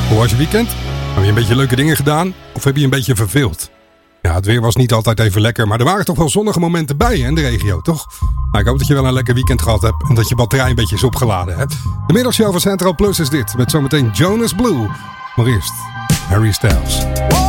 Hoe was je weekend? Heb je een beetje leuke dingen gedaan? Of heb je een beetje verveeld? Ja, het weer was niet altijd even lekker, maar er waren toch wel zonnige momenten bij in de regio, toch? Nou, ik hoop dat je wel een lekker weekend gehad hebt en dat je batterij een beetje is opgeladen. Hè? De middagshow van Central Plus is dit, met zometeen Jonas Blue. Maar eerst Harry Styles.